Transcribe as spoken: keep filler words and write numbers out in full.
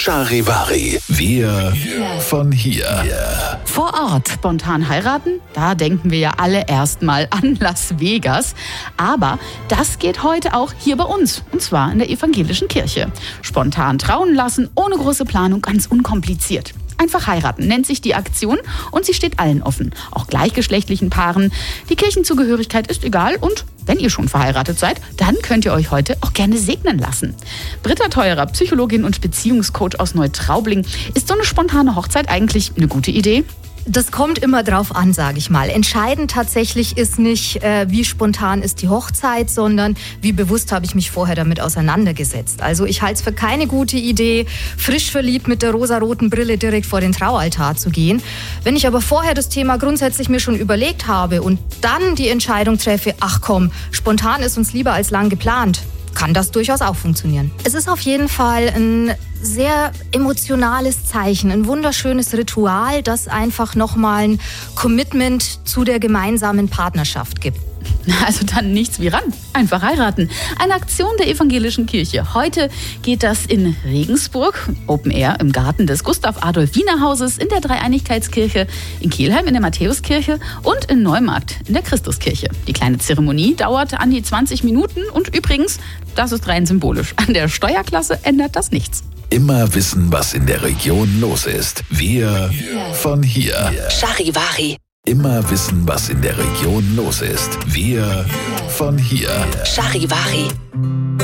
Charivari. Wir von hier. Vor Ort spontan heiraten? Da denken wir ja alle erstmal an Las Vegas. Aber das geht heute auch hier bei uns. Und zwar in der evangelischen Kirche. Spontan trauen lassen, ohne große Planung, ganz unkompliziert. Einfach heiraten nennt sich die Aktion und sie steht allen offen, auch gleichgeschlechtlichen Paaren. Die Kirchenzugehörigkeit ist egal und wenn ihr schon verheiratet seid, dann könnt ihr euch heute auch gerne segnen lassen. Britta Theurer, Psychologin und Beziehungscoach aus Neutraubling. Ist so eine spontane Hochzeit eigentlich eine gute Idee? Das kommt immer drauf an, sage ich mal. Entscheidend tatsächlich ist nicht, äh, wie spontan ist die Hochzeit, sondern wie bewusst habe ich mich vorher damit auseinandergesetzt. Also ich halte es für keine gute Idee, frisch verliebt mit der rosaroten Brille direkt vor den Traualtar zu gehen. Wenn ich aber vorher das Thema grundsätzlich mir schon überlegt habe und dann die Entscheidung treffe, ach komm, spontan ist uns lieber als lang geplant, kann das durchaus auch funktionieren. Es ist auf jeden Fall ein sehr emotionales Zeichen, ein wunderschönes Ritual, das einfach nochmal ein Commitment zu der gemeinsamen Partnerschaft gibt. Also dann nichts wie ran. Einfach heiraten. Eine Aktion der evangelischen Kirche. Heute geht das in Regensburg, Open Air im Garten des Gustav-Adolf-Wiener-Hauses, in der Dreieinigkeitskirche, in Kelheim in der Matthäuskirche und in Neumarkt in der Christuskirche. Die kleine Zeremonie dauert an die zwanzig Minuten und übrigens, das ist rein symbolisch, an der Steuerklasse ändert das nichts. Immer wissen, was in der Region los ist. Wir von hier. Charivari. Immer wissen, was in der Region los ist. Wir von hier. Charivari.